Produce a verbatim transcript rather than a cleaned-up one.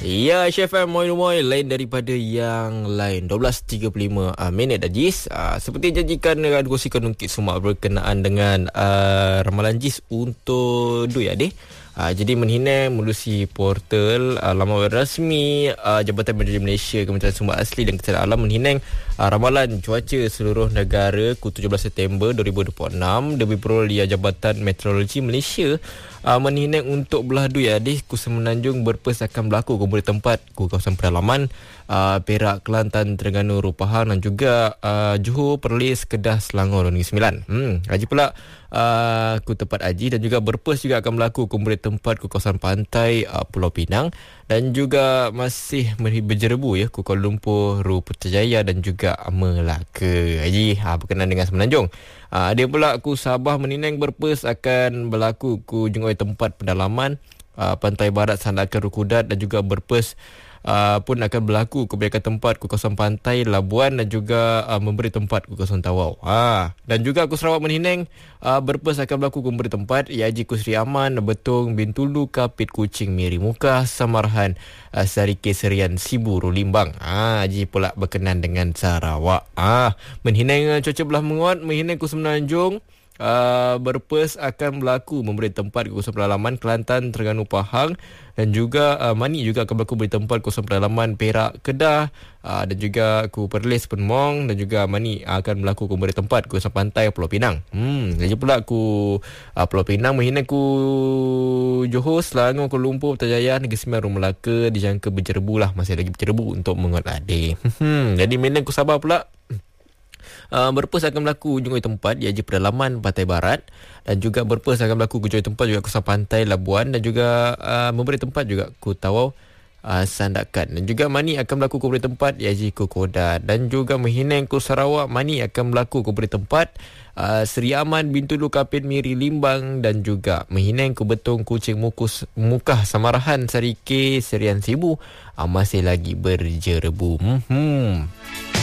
Ya, Chef M, moi-moi, lain daripada yang lain. dua belas tiga puluh lima uh, minit dah, Jis. Uh, seperti janjikan, uh, kongsikan untuk semua berkenaan dengan uh, ramalan Jis untuk Dui Adik. Uh, jadi menhina melalui portal uh, laman rasmi uh, Jabatan Meteorologi Malaysia, Kementerian Sumber Asli dan Kecemasan Alam menhina uh, ramalan cuaca seluruh negara ku tujuh belas September dua ribu dua puluh enam. Dewi Perolia Jabatan Meteorologi Malaysia uh, menhina untuk belah Dui Adik ku Semenanjung berpes akan berlaku kumpul tempat ku kawasan pedalaman uh, Perak, Kelantan, Terengganu, Pahang dan juga uh, Johor, Perlis, Kedah, Selangor dan Negeri Sembilan. Hmm, haji pula Uh, ku tempat haji dan juga berpes juga akan berlaku kumpul tempat ku kawasan pantai uh, Pulau Pinang dan juga masih berjerebu ya ku Kuala Lumpur, Ru Putrajaya dan juga Melaka. Haji ha, berkenaan dengan Semenanjung. Uh, dia pula ku Sabah Meninang berpes akan berlaku ku jumpai tempat pendalaman uh, pantai barat Sandakan Rukudat dan juga berpes Uh, pun akan berlaku kebanyakan tempat ku kawasan pantai Labuan dan juga uh, memberi tempat ku kawasan Tawau. Ha. Dan juga ku Sarawak Meninang uh, berpes akan berlaku ku memberi tempat Iaji ku Seri Aman, Betong, Bintulu, Kapit, Kuching, Miri Mukah, Samarahan, uh, Sarike, Serian, Sibu, Rulimbang. Ha, haji pula berkenan dengan Sarawak. Ha. Menhinang cuaca belah menguat, menhinang ku Semenanjung Uh, berpes akan berlaku memberi tempat ke kawasan pedalaman Kelantan, Terengganu, Pahang dan juga uh, Mani juga akan berlaku beri tempat kawasan pedalaman Perak, Kedah uh, dan juga ku Perlis, Penmong dan juga Mani uh, akan berlaku memberi tempat ke kawasan pantai Pulau Pinang. Hmm, jadi pula ku uh, Pulau Pinang menghina ku Johor, Selangor, Kuala Lumpur, Putrajaya, Negeri Sembilan, Melaka dijangka berjerebu lah, masih lagi berjerebu untuk menguat adik. Hmm, jadi menang ku Sabah pula Uh, berpes akan berlaku jumpai tempat iaitu pedalaman pantai barat dan juga berpes akan berlaku jumpai tempat juga kawasan pantai Labuan dan juga uh, memberi tempat juga ku Tawau, uh, Sandakan dan juga Mani akan berlaku ku beri tempat iaitu ku Kodat dan juga Mehinang ku Sarawak Mani akan berlaku ku beri tempat uh, Seri Aman, Bintulu, Kapit, Miri, Limbang dan juga Mehinang ku Betong, Kuching, Mukus, Mukah, Samarahan, Sarike, Serian, Sibu uh, masih lagi berjerebu. Hmm.